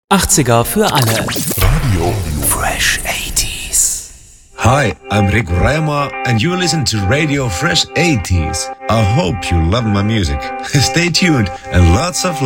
80er für alle. Radio Fresh 80s. Hi, I'm Rick Reimer and you listen to Radio Fresh 80s. I hope you love my music. Stay tuned and lots of love.